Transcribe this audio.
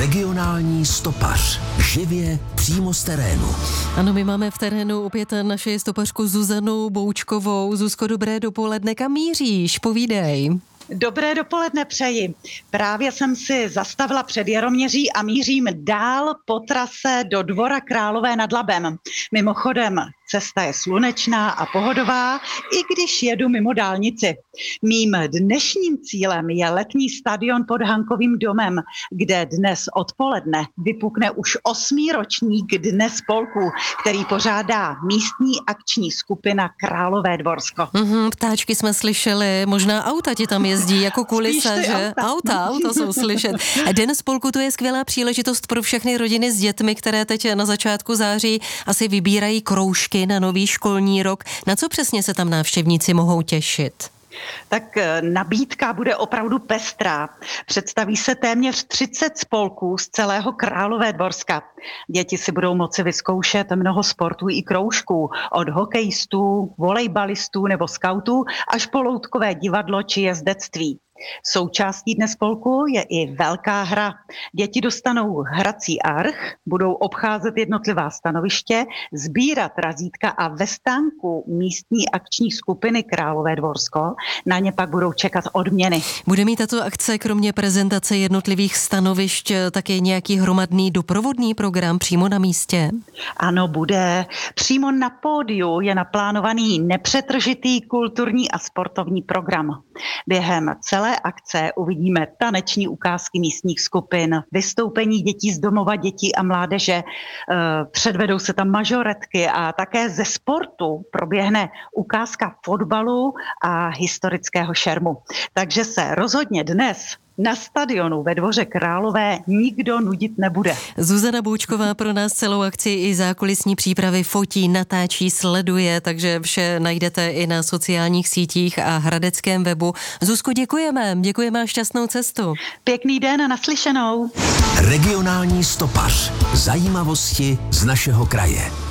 Regionální stopař. Živě přímo z terénu. Ano, my máme v terénu opět naši stopařku Zuzanu Boučkovou. Zuzko, dobré dopoledne, kam míříš? Povídej. Dobré dopoledne přeji. Právě jsem si zastavila před Jaroměří a mířím dál po trase do Dvora Králové nad Labem. Mimochodem, cesta je slunečná a pohodová, i když jedu mimo dálnici. Mým dnešním cílem je letní stadion pod Hankovým domem, kde dnes odpoledne vypukne už 8. ročník Dne spolků, který pořádá místní akční skupina Králové Dvorsko. Ptáčky jsme slyšeli, možná auta ti tam jezdí jako kulisa, že? Auta jsou slyšet. Den spolku, to je skvělá příležitost pro všechny rodiny s dětmi, které teď na začátku září asi vybírají kroužky na nový školní rok. Na co přesně se tam návštěvníci mohou těšit? Tak nabídka bude opravdu pestrá. Představí se téměř 30 spolků z celého Králové Dvorska. Děti si budou moci vyzkoušet mnoho sportů i kroužků. Od hokejistů, volejbalistů nebo skautů až po loutkové divadlo či jezdectví. Součástí Dne spolku je i velká hra. Děti dostanou hrací arch, budou obcházet jednotlivá stanoviště, sbírat razítka a ve stánku místní akční skupiny Králové Dvorsko na ně pak budou čekat odměny. Bude mít tato akce kromě prezentace jednotlivých stanovišť také nějaký hromadný doprovodný program přímo na místě? Ano, bude. Přímo na pódiu je naplánovaný nepřetržitý kulturní a sportovní program. Během celé akce uvidíme taneční ukázky místních skupin, vystoupení dětí z domova dětí a mládeže, předvedou se tam mažoretky a také ze sportu proběhne ukázka fotbalu a historického šermu. Takže se rozhodně dnes na stadionu ve Dvoře Králové nikdo nudit nebude. Zuzana Boučková pro nás celou akci i zákulisní přípravy fotí, natáčí, sleduje, takže vše najdete i na sociálních sítích a hradeckém webu. Zuzko, děkujeme a šťastnou cestu. Pěkný den a naslyšenou. Regionální stopař. Zajímavosti z našeho kraje.